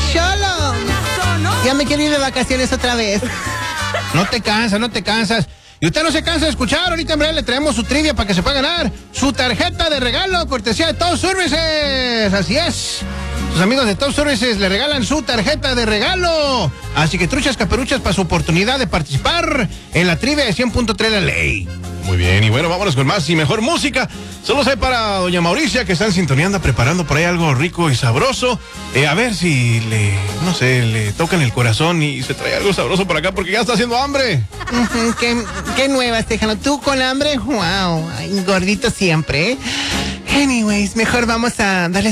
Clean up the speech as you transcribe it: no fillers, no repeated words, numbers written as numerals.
Cholo. Ya me quiero ir de vacaciones otra vez. No te cansas. Y usted no se cansa de escuchar. Ahorita en breve le traemos su trivia para que se pueda ganar su tarjeta de regalo, cortesía de Top Services. Así es. Sus amigos de Top Services le regalan su tarjeta de regalo. Así que truchas caperuchas para su oportunidad de participar en la trivia de 100.3 La Ley. Muy bien, y bueno, vámonos con más y mejor música. Solo sé para doña Mauricia, que está en sintonía, anda preparando por ahí algo rico y sabroso. A ver si le tocan el corazón y se trae algo sabroso por acá, porque ya está haciendo hambre. Qué nuevas, Tejano. ¿Tú con hambre? Wow, ay, gordito siempre, ¿eh? Anyways, mejor vamos a darle